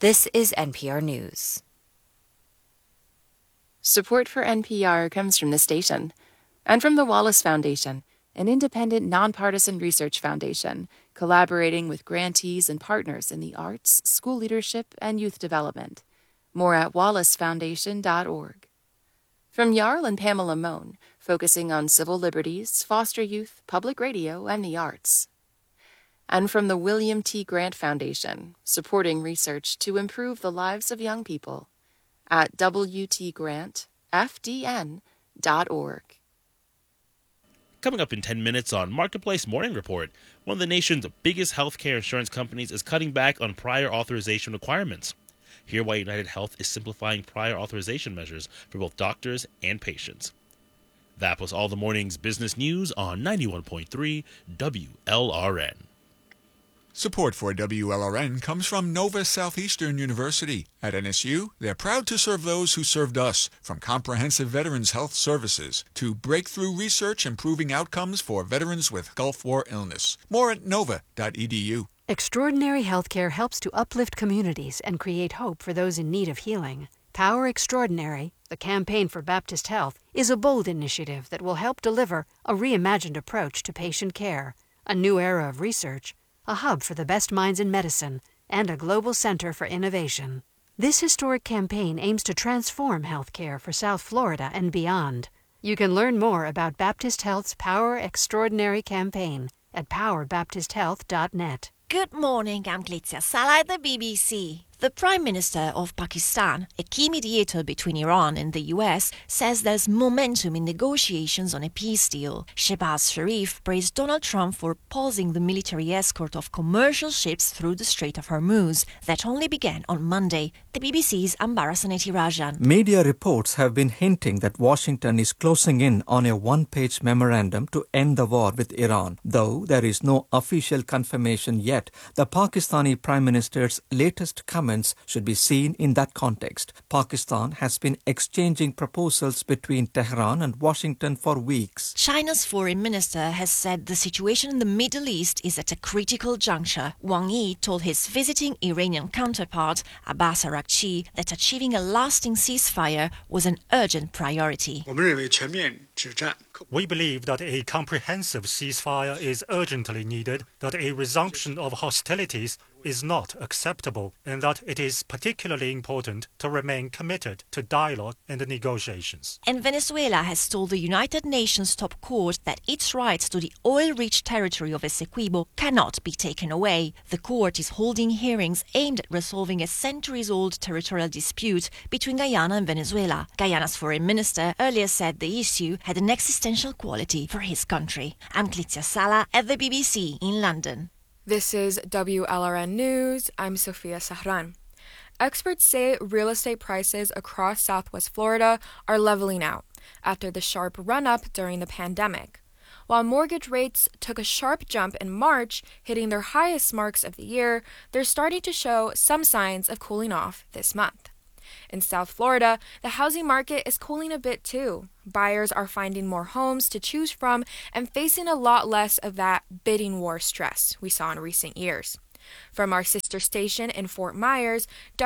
This is NPR News. Support for NPR comes from the station and from the Wallace Foundation, an independent, nonpartisan research foundation collaborating with grantees and partners in the arts, school leadership, and youth development. More at wallacefoundation.org. From Jarl and Pamela Mohn, focusing on civil liberties, foster youth, public radio, and the arts. And from the William T. Grant Foundation, supporting research to improve the lives of young people at wtgrantfdn.org. Coming up in 10 minutes on Marketplace Morning Report, one of the nation's biggest healthcare insurance companies is cutting back on prior authorization requirements. Hear why United Health is simplifying prior authorization measures for both doctors and patients. That was all the morning's business news on 91.3 WLRN. Support for WLRN comes from Nova Southeastern University. At NSU, they're proud to serve those who served us, from comprehensive veterans health services to breakthrough research improving outcomes for veterans with Gulf War illness. More at nova.edu. Extraordinary Healthcare helps to uplift communities and create hope for those in need of healing. Power Extraordinary, the campaign for Baptist Health, is a bold initiative that will help deliver a reimagined approach to patient care, a new era of research, a hub for the best minds in medicine, and a global center for innovation. This historic campaign aims to transform healthcare for South Florida and beyond. You can learn more about Baptist Health's Power Extraordinary campaign at powerbaptisthealth.net. Good morning, I'm Glizia Salah at the BBC. The Prime Minister of Pakistan, a key mediator between Iran and the US, says there's momentum in negotiations on a peace deal. Shehbaz Sharif praised Donald Trump for pausing the military escort of commercial ships through the Strait of Hormuz that only began on Monday. The BBC's Ambara Saneti-Rajan. Media reports have been hinting that Washington is closing in on a one-page memorandum to end the war with Iran. Though there is no official confirmation yet, the Pakistani Prime Minister's latest comments should be seen in that context. Pakistan has been exchanging proposals between Tehran and Washington for weeks. China's foreign minister has said the situation in the Middle East is at a critical juncture. Wang Yi told his visiting Iranian counterpart, Abbas Araghchi, that achieving a lasting ceasefire was an urgent priority. We believe that a comprehensive ceasefire is urgently needed, that a resumption of hostilities is not acceptable, and that it is particularly important to remain committed to dialogue and negotiations. And Venezuela has told the United Nations top court that its rights to the oil-rich territory of Essequibo cannot be taken away. The court is holding hearings aimed at resolving a centuries-old territorial dispute between Guyana and Venezuela. Guyana's foreign minister earlier said the issue had an existential quality for his country. I'm Glizia Salah at the BBC in London. This is WLRN News. I'm Sophia Sahran. Experts say real estate prices across Southwest Florida are leveling out after the sharp run-up during the pandemic. While mortgage rates took a sharp jump in March, hitting their highest marks of the year, they're starting to show some signs of cooling off this month. In South Florida, the housing market is cooling a bit too. Buyers are finding more homes to choose from and facing a lot less of that bidding war stress we saw in recent years. From our sister station in Fort Myers,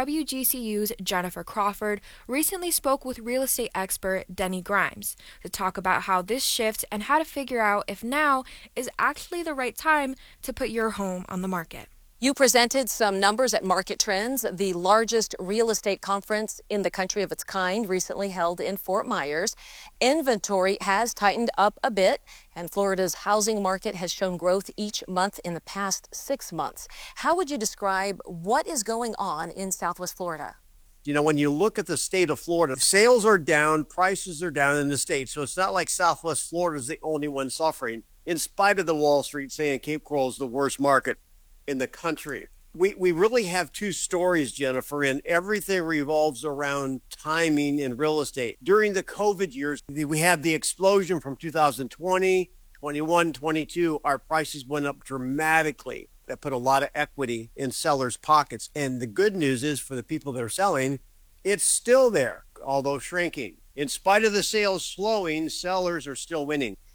WGCU's Jennifer Crawford recently spoke with real estate expert Denny Grimes to talk about how this shift and how to figure out if now is actually the right time to put your home on the market. You presented some numbers at Market Trends, the largest real estate conference in the country of its kind, recently held in Fort Myers. Inventory has tightened up a bit, and Florida's housing market has shown growth each month in the past 6 months. How would you describe what is going on in Southwest Florida? You know, when you look at the state of Florida, sales are down, prices are down in the state. So it's not like Southwest Florida is the only one suffering, in spite of the Wall Street saying Cape Coral is the worst market in the country. We really have two stories, Jennifer, and everything revolves around timing in real estate. During the COVID years, we had the explosion from 2020, 21, 22. Our prices went up dramatically. That put a lot of equity in sellers' pockets. And the good news is for the people that are selling, it's still there, although shrinking. In spite of the sales slowing, sellers are still winning.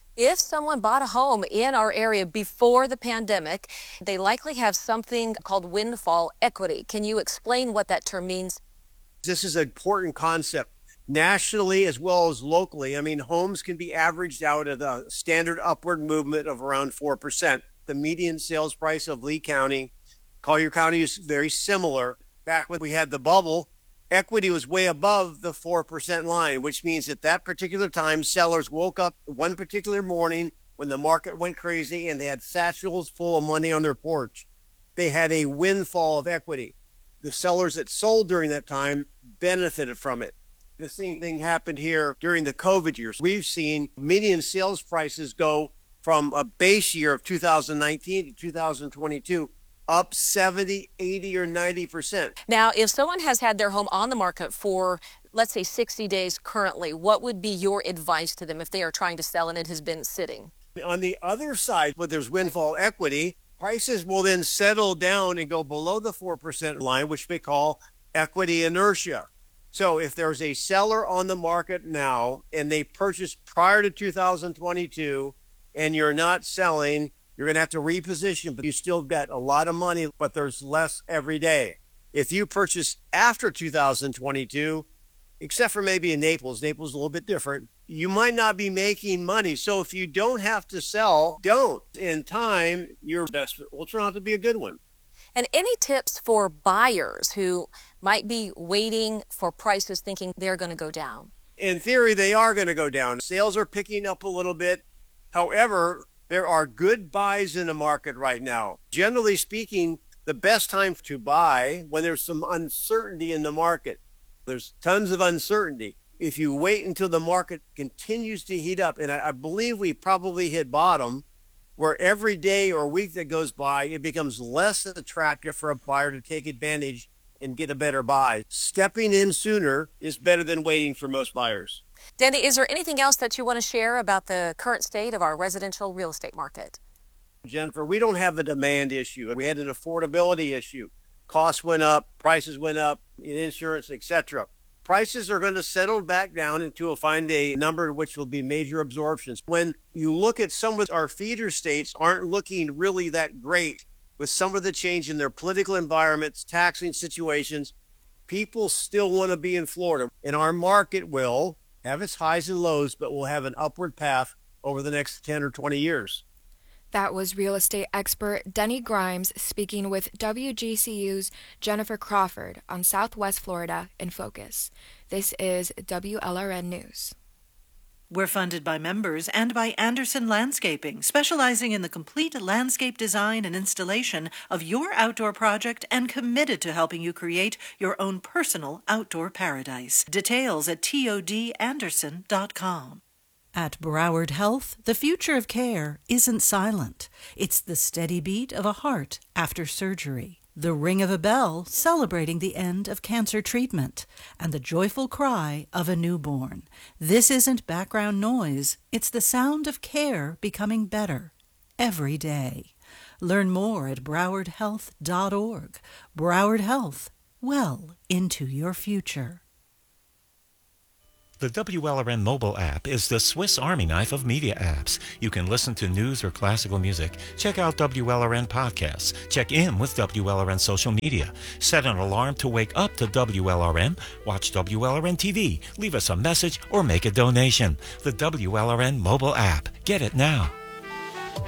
If someone bought a home in our area before the pandemic, they likely have something called windfall equity. Can you explain what that term means? This is an important concept nationally as well as locally. I mean, homes can be averaged out at a standard upward movement of around 4%. The median sales price of Lee County, Collier County is very similar. Back when we had the bubble, equity was way above the 4% line, which means at that particular time, sellers woke up one particular morning when the market went crazy and they had satchels full of money on their porch. They had a windfall of equity. The sellers that sold during that time benefited from it. The same thing happened here during the COVID years. We've seen median sales prices go from a base year of 2019 to 2022 up 70, 80, or 90%. Now, if someone has had their home on the market for, let's say, 60 days currently, what would be your advice to them if they are trying to sell and it has been sitting? On the other side, where there's windfall equity, prices will then settle down and go below the 4% line, which we call equity inertia. So if there's a seller on the market now and they purchased prior to 2022 and you're not selling, you're going to have to reposition, but you still get a lot of money, but there's less every day. If you purchase after 2022, except for maybe in Naples is a little bit different, you might not be making money. So if you don't have to sell, don't. In time, your investment will turn out to be a good one. And any tips for buyers who might be waiting for prices thinking they're going to go down? In theory, they are going to go down. Sales are picking up a little bit. However, there are good buys in the market right now. Generally speaking, the best time to buy when there's some uncertainty in the market. There's tons of uncertainty. If you wait until the market continues to heat up, and I believe we probably hit bottom, where every day or week that goes by, it becomes less attractive for a buyer to take advantage and get a better buy. Stepping in sooner is better than waiting for most buyers. Danny, is there anything else that you want to share about the current state of our residential real estate market? Jennifer, we don't have a demand issue. We had an affordability issue. Costs went up, prices went up, insurance, etc. Prices are going to settle back down until find a number which will be major absorptions. When you look at some of our feeder states aren't looking really that great with some of the change in their political environments, taxing situations, people still want to be in Florida. And our market will have its highs and lows, but will have an upward path over the next 10 or 20 years. That was real estate expert Denny Grimes speaking with WGCU's Jennifer Crawford on Southwest Florida in Focus. This is WLRN News. We're funded by members and by Anderson Landscaping, specializing in the complete landscape design and installation of your outdoor project and committed to helping you create your own personal outdoor paradise. Details at todanderson.com. At Broward Health, the future of care isn't silent. It's the steady beat of a heart after surgery, the ring of a bell celebrating the end of cancer treatment, and the joyful cry of a newborn. This isn't background noise. It's the sound of care becoming better every day. Learn more at browardhealth.org. Broward Health, well into your future. The WLRN mobile app is the Swiss Army knife of media apps. You can listen to news or classical music, check out WLRN podcasts, check in with WLRN social media, set an alarm to wake up to WLRN, watch WLRN TV, leave us a message, or make a donation. The WLRN mobile app. Get it now.